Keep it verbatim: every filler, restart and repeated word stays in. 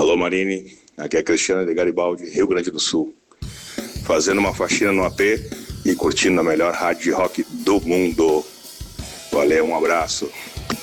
Alô, Marine, aqui é Cristiano de Garibaldi, Rio Grande do Sul. Fazendo uma faxina no A P e curtindo a melhor rádio de rock do mundo. Valeu, um abraço.